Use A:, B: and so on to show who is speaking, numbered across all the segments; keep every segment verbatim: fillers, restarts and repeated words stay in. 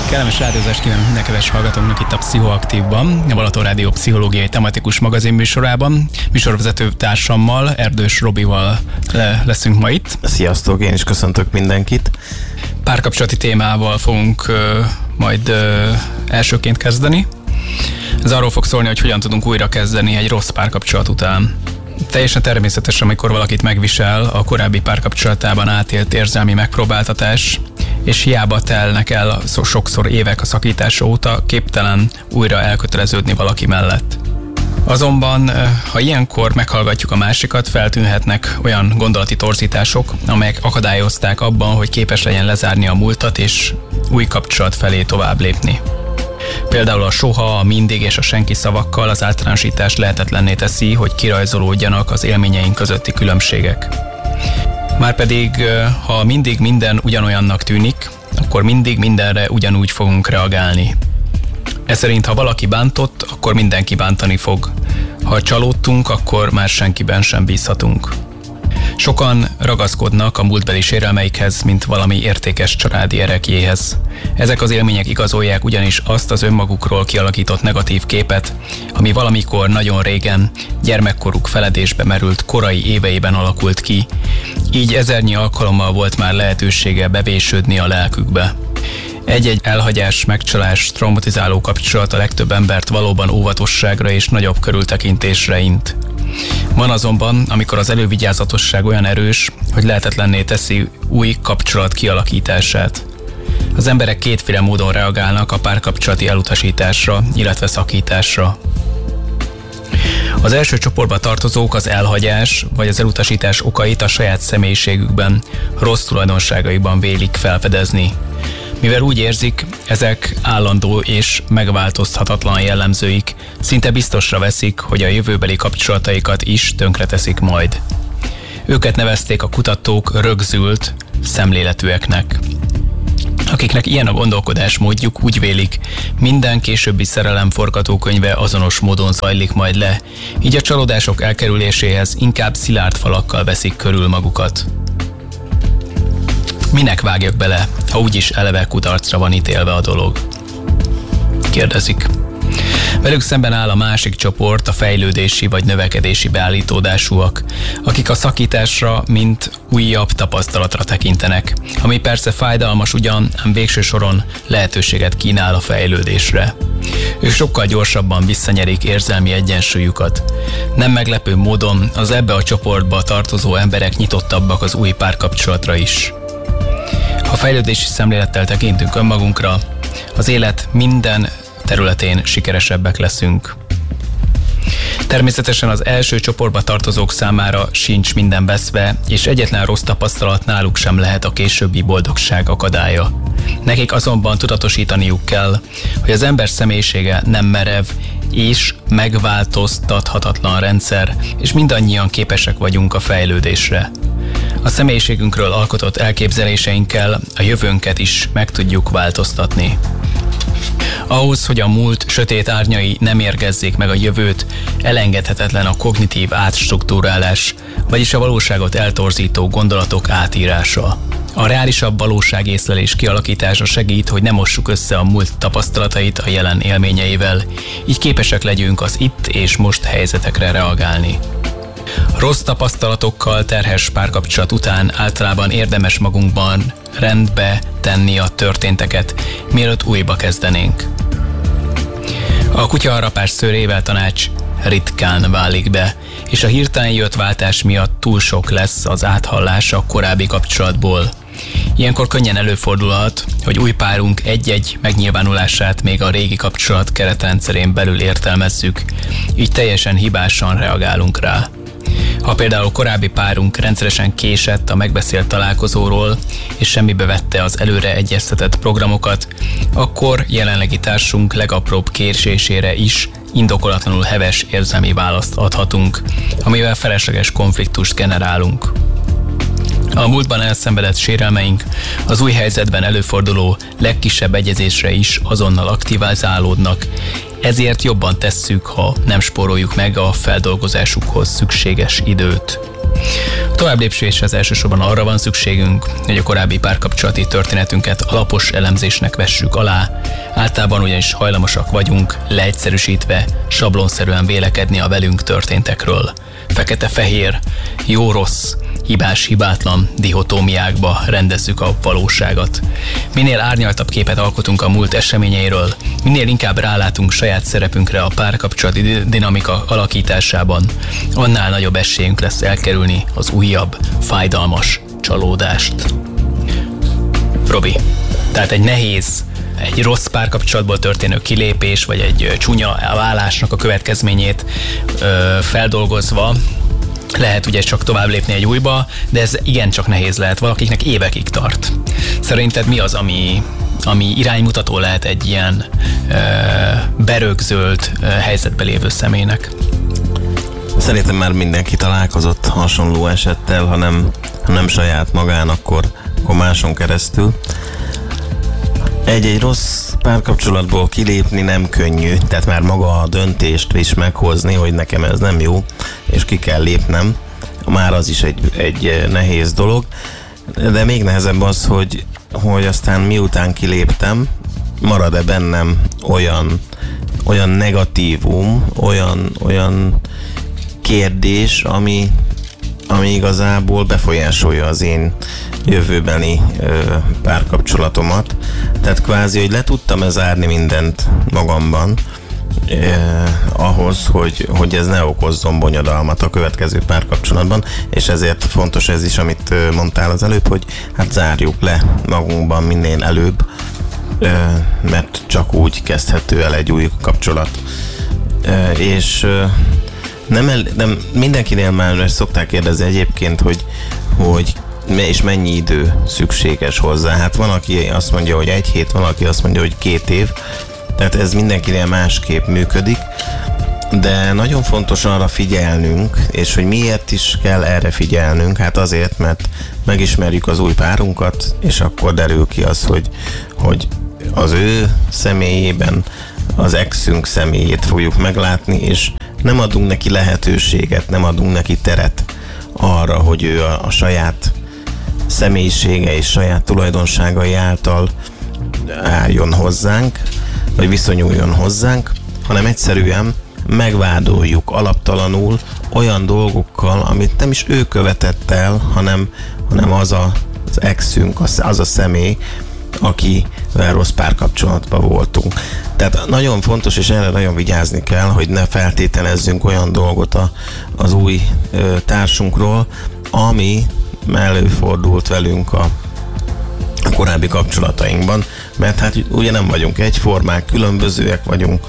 A: Kellemes rádiózást kívánok minden kedves hallgatóknak itt a Pszichoaktívban, a Balaton Rádió pszichológiai tematikus magazin műsorában. Műsorvezető társammal, Erdős Robival le- leszünk ma itt.
B: Sziasztok, én is köszöntök mindenkit.
A: Párkapcsolati témával fogunk uh, majd uh, elsőként kezdeni. Ez arról fog szólni, hogy hogyan tudunk újra kezdeni egy rossz párkapcsolat után. Teljesen természetes, amikor valakit megvisel a korábbi párkapcsolatában átélt érzelmi megpróbáltatás, és hiába telnek el sokszor évek a szakítása óta, képtelen újra elköteleződni valaki mellett. Azonban, ha ilyenkor meghallgatjuk a másikat, feltűnhetnek olyan gondolati torzítások, amelyek akadályozták abban, hogy képes legyen lezárni a múltat és új kapcsolat felé tovább lépni. Például a soha, a mindig és a senki szavakkal az általánosítás lehetetlenné teszi, hogy kirajzolódjanak az élményeink közötti különbségek. Márpedig, ha mindig minden ugyanolyannak tűnik, akkor mindig mindenre ugyanúgy fogunk reagálni. Ez szerint, ha valaki bántott, akkor mindenki bántani fog. Ha csalódtunk, akkor már senkiben sem bízhatunk. Sokan ragaszkodnak a múltbeli sérelmeikhez, mint valami értékes családi ereklyéhez. Ezek az élmények igazolják ugyanis azt az önmagukról kialakított negatív képet, ami valamikor nagyon régen, gyermekkoruk feledésbe merült korai éveiben alakult ki, így ezernyi alkalommal volt már lehetősége bevésődni a lelkükbe. Egy-egy elhagyás, megcsalás, traumatizáló kapcsolat a legtöbb embert valóban óvatosságra és nagyobb körültekintésre int. Van azonban, amikor az elővigyázatosság olyan erős, hogy lehetetlenné teszi új kapcsolat kialakítását. Az emberek kétféle módon reagálnak a párkapcsolati elutasításra, illetve szakításra. Az első csoportba tartozók az elhagyás vagy az elutasítás okait a saját személyiségükben, rossz tulajdonságaikban vélik felfedezni. Mivel úgy érzik, ezek állandó és megváltoztathatatlan jellemzőik, szinte biztosra veszik, hogy a jövőbeli kapcsolataikat is tönkreteszik majd. Őket nevezték a kutatók rögzült szemléletűeknek. Akiknek ilyen a gondolkodásmódjuk, úgy vélik, minden későbbi szerelem forgatókönyve azonos módon zajlik majd le, így a csalódások elkerüléséhez inkább szilárd falakkal veszik körül magukat. Minek vágjak bele, ha úgyis eleve kudarcra van ítélve a dolog? Kérdezik. Velük szemben áll a másik csoport, a fejlődési vagy növekedési beállítódásúak, akik a szakításra, mint újabb tapasztalatra tekintenek, ami persze fájdalmas ugyan, ám végső soron lehetőséget kínál a fejlődésre. Ők sokkal gyorsabban visszanyerik érzelmi egyensúlyukat. Nem meglepő módon az ebbe a csoportba tartozó emberek nyitottabbak az új párkapcsolatra is. Ha fejlődési szemlélettel tekintünk önmagunkra, az élet minden területén sikeresebbek leszünk. Természetesen az első csoportba tartozók számára sincs minden veszve, és egyetlen rossz tapasztalat náluk sem lehet a későbbi boldogság akadálya. Nekik azonban tudatosítaniuk kell, hogy az ember személyisége nem merev és megváltoztathatatlan rendszer, és mindannyian képesek vagyunk a fejlődésre. A személyiségünkről alkotott elképzeléseinkkel a jövőnket is meg tudjuk változtatni. Ahhoz, hogy a múlt sötét árnyai nem érgezzék meg a jövőt, elengedhetetlen a kognitív átstruktúrálás, vagyis a valóságot eltorzító gondolatok átírása. A reálisabb valóságészlelés kialakítása segít, hogy ne mossuk össze a múlt tapasztalatait a jelen élményeivel, így képesek legyünk az itt és most helyzetekre reagálni. Rossz tapasztalatokkal terhes párkapcsolat után általában érdemes magunkban rendbe tenni a történteket, mielőtt újba kezdenénk. A kutyaharrapás szőrével tanács ritkán válik be, és a hirtelen jött váltás miatt túl sok lesz az áthallás a korábbi kapcsolatból. Ilyenkor könnyen előfordulhat, hogy új párunk egy-egy megnyilvánulását még a régi kapcsolat keretrendszerén belül értelmezzük, így teljesen hibásan reagálunk rá. Ha például korábbi párunk rendszeresen késett a megbeszélt találkozóról, és semmibe vette az előre egyeztetett programokat, akkor jelenlegi társunk legapróbb késésére is indokolatlanul heves érzelmi választ adhatunk, amivel felesleges konfliktust generálunk. A múltban elszenvedett sérelmeink az új helyzetben előforduló legkisebb egyezésre is azonnal aktivizálódnak, ezért jobban tesszük, ha nem spóroljuk meg a feldolgozásukhoz szükséges időt. A tovább lépéshez elsősorban arra van szükségünk, hogy a korábbi párkapcsolati történetünket alapos elemzésnek vessük alá. Általában ugyanis hajlamosak vagyunk leegyszerűsítve, sablonszerűen vélekedni a velünk történtekről. Fekete-fehér, jó-rossz, hibás-hibátlan dihotómiákba rendezzük a valóságot. Minél árnyaltabb képet alkotunk a múlt eseményeiről, minél inkább rálátunk saját szerepünkre a párkapcsolati dinamika alakításában, annál nagyobb esélyünk lesz elkerülni az újabb, fájdalmas csalódást. Robi, tehát egy nehéz, egy rossz párkapcsolatból történő kilépés, vagy egy csúnya válásnak a következményét ö, feldolgozva, lehet ugye csak tovább lépni egy újba, de ez igencsak nehéz lehet, valakiknek évekig tart. Szerinted mi az, ami, ami iránymutató lehet egy ilyen ö, berögzölt ö, helyzetbe lévő személynek?
B: Szerintem már mindenki találkozott hasonló esettel, ha nem, ha nem saját magán, akkor, akkor máson keresztül. Egy-egy rossz párkapcsolatból kilépni nem könnyű, tehát már maga a döntést is meghozni, hogy nekem ez nem jó, és ki kell lépnem, már az is egy, egy nehéz dolog, de még nehezebb az, hogy, hogy aztán miután kiléptem, marad-e bennem olyan, olyan negatívum, olyan, olyan kérdés, ami, ami igazából befolyásolja az én jövőbeni ö, párkapcsolatomat. Tehát kvázi, hogy le tudtam zárni mindent magamban eh, ahhoz, hogy, hogy ez ne okozzon bonyodalmat a következő párkapcsolatban, és ezért fontos ez is, amit mondtál az előbb, hogy hát zárjuk le magunkban minél előbb, eh, mert csak úgy kezdhető el egy új kapcsolat. Eh, és eh, nem, el, nem mindenkinél már szokták kérdezni egyébként, hogy, hogy és mennyi idő szükséges hozzá. Hát van, aki azt mondja, hogy egy hét, van, aki azt mondja, hogy két év. Tehát ez mindenkinél másképp működik. De nagyon fontos arra figyelnünk, és hogy miért is kell erre figyelnünk. Hát azért, mert megismerjük az új párunkat, és akkor derül ki az, hogy, hogy az ő személyében az exünk személyét fogjuk meglátni, és nem adunk neki lehetőséget, nem adunk neki teret arra, hogy ő a, a saját személyisége és saját tulajdonságai által álljon hozzánk, vagy viszonyuljon hozzánk, hanem egyszerűen megvádoljuk alaptalanul olyan dolgokkal, amit nem is ő követett el, hanem, hanem az a, az exünk, az, az a személy, akivel rossz párkapcsolatban voltunk. Tehát nagyon fontos, és erre nagyon vigyázni kell, hogy ne feltételezzünk olyan dolgot a, az új ö, társunkról, ami előfordult velünk a, a korábbi kapcsolatainkban, mert hát ugye nem vagyunk egyformák, különbözőek vagyunk,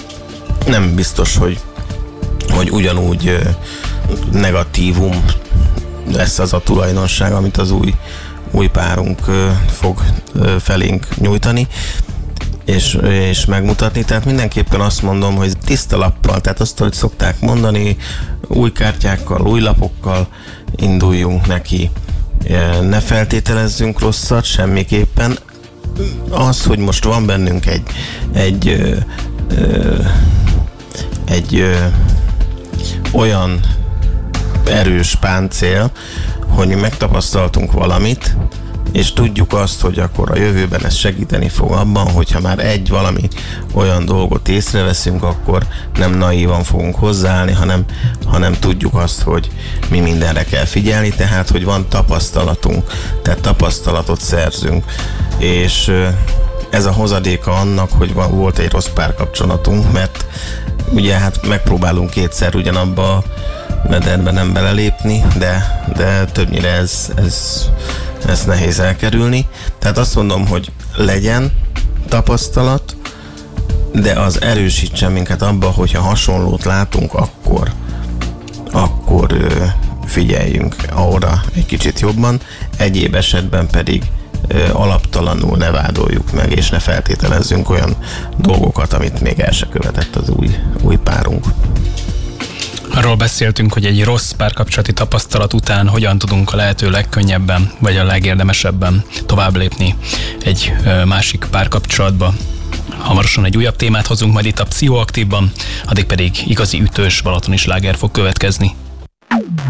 B: nem biztos, hogy, hogy ugyanúgy ö, negatívum lesz az a tulajdonság, amit az új, új párunk ö, fog ö, felénk nyújtani, és, és megmutatni. Tehát mindenképpen azt mondom, hogy tiszta lappal, tehát azt, hogy szokták mondani, új kártyákkal, új lapokkal induljunk neki. Ne feltételezzünk rosszat semmiképpen. Az, hogy most van bennünk egy egy ö, ö, egy ö, olyan erős páncél, hogy mi megtapasztaltunk valamit, és tudjuk azt, hogy akkor a jövőben ez segíteni fog abban, hogyha már egy valami olyan dolgot észreveszünk, akkor nem naívan fogunk hozzáállni, hanem, hanem tudjuk azt, hogy mi mindenre kell figyelni, tehát, hogy van tapasztalatunk, tehát tapasztalatot szerzünk, és ez a hozadéka annak, hogy van, volt egy rossz párkapcsolatunk, mert ugye hát megpróbálunk kétszer ugyanabba a mederbe nem belelépni, de, de többnyire ez, ez, ez nehéz elkerülni. Tehát azt mondom, hogy legyen tapasztalat, de az erősítsen minket abba, hogyha hasonlót látunk, akkor, akkor ö, figyeljünk arra egy kicsit jobban, egyéb esetben pedig ö, alaptalanul ne vádoljuk meg, és ne feltételezzünk olyan dolgokat, amit még el se követett az új, új párunk.
A: Arról beszéltünk, hogy egy rossz párkapcsolati tapasztalat után hogyan tudunk a lehető legkönnyebben, vagy a legérdemesebben tovább lépni egy másik párkapcsolatba. Hamarosan egy újabb témát hozunk majd itt a Pszichoaktívban, addig pedig igazi ütős balatoni sláger fog következni.